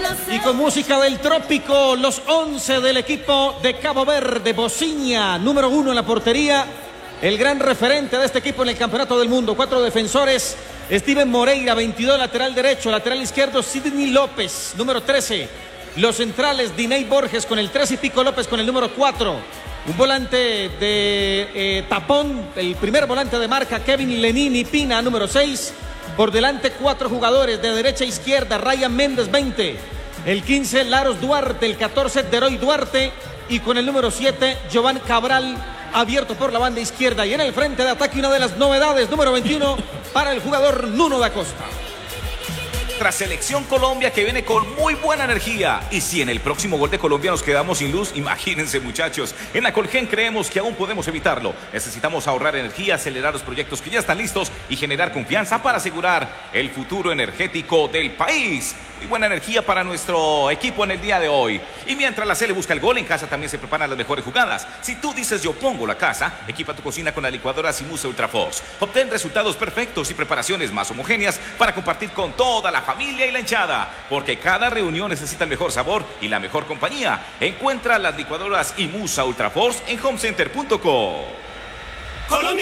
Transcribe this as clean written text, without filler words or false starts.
Y con música del trópico, los 11 del equipo de Cabo Verde. Bociña, número 1 en la portería, el gran referente de este equipo en el campeonato del mundo. 4 defensores: Steven Moreira, 22, lateral derecho. Lateral izquierdo, Sidney López, número 13. Los centrales, Diney Borges con el 3 y Pico López con el número 4. Un volante de tapón, el primer volante de marca, Kevin Lenini Pina, número 6. Por delante 4 jugadores de derecha a izquierda: Ryan Méndez, 20. El 15, Laros Duarte. El 14, Deroy Duarte. Y con el número 7, Giovanni Cabral, abierto por la banda izquierda. Y en el frente de ataque, una de las novedades, número 21, para el jugador Nuno da Costa. Nuestra selección Colombia, que viene con muy buena energía. Y si en el próximo gol de Colombia nos quedamos sin luz, imagínense, muchachos. En Acolgen creemos que aún podemos evitarlo. Necesitamos ahorrar energía, acelerar los proyectos que ya están listos y generar confianza para asegurar el futuro energético del país. Muy buena energía para nuestro equipo en el día de hoy. Y mientras la Cele busca el gol, en casa también se preparan las mejores jugadas. Si tú dices yo pongo la casa, equipa tu cocina con la licuadora Simusa Ultraforce. Obtén resultados perfectos y preparaciones más homogéneas para compartir con toda la familia y la hinchada. Porque cada reunión necesita el mejor sabor y la mejor compañía. Encuentra las licuadoras Imusa Ultraforce en homecenter.co.